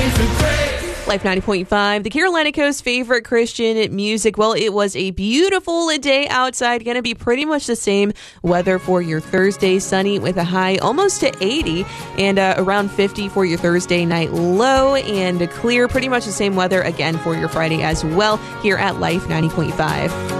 Life 90.5, the Carolina Coast's favorite Christian music. Well, it was a beautiful day outside. Going to be pretty much the same weather for your Thursday. Sunny with a high almost to 80 and around 50 for your Thursday night low, and clear. Pretty much the same weather again for your Friday as well here at Life 90.5.